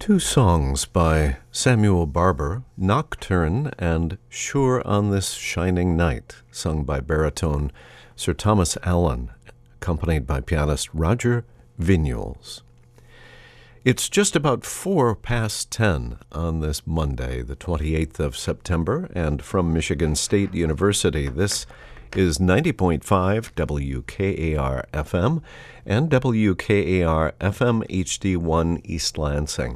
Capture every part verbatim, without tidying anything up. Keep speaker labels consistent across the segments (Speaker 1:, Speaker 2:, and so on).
Speaker 1: Two songs by Samuel Barber, Nocturne and Sure on This Shining Night, sung by baritone Sir Thomas Allen, accompanied by pianist Roger Vignoles. It's just about four past ten on this Monday, the twenty-eighth of September, and from Michigan State University, this is ninety point five W K A R F M and W K A R F M H D one East Lansing.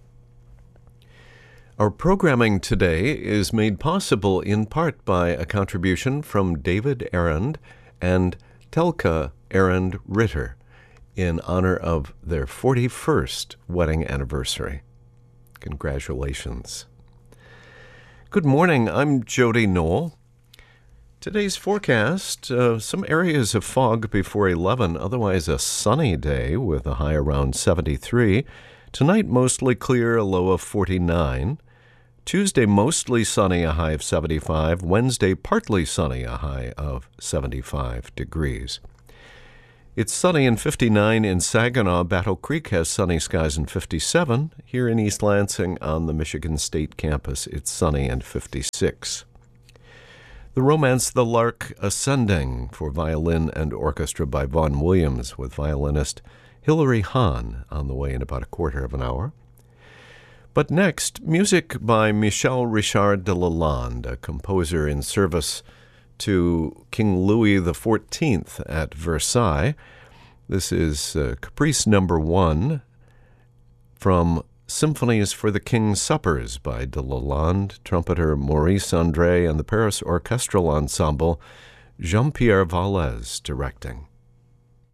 Speaker 1: Our programming today is made possible in part by a contribution from David Arend and Telka Arend Ritter in honor of their forty-first wedding anniversary. Congratulations. Good morning, I'm Jody Knoll. Today's forecast, uh, some areas of fog before eleven, otherwise a sunny day with a high around seventy-three. Tonight mostly clear, a low of forty-nine. Tuesday, mostly sunny, a high of seventy-five. Wednesday, partly sunny, a high of seventy-five degrees. It's sunny and fifty-nine in Saginaw. Battle Creek has sunny skies and fifty-seven. Here in East Lansing on the Michigan State campus, it's sunny and fifty-six. The Romance The Lark Ascending for violin and orchestra by Vaughan Williams with violinist Hilary Hahn on the way in about a quarter of an hour. But next, music by Michel Richard de Lalande, a composer in service to King Louis the fourteenth at Versailles. This is uh, Caprice Number One from Symphonies for the King's Suppers by de Lalande, trumpeter Maurice André, and the Paris Orchestral Ensemble, Jean-Pierre Vallès directing.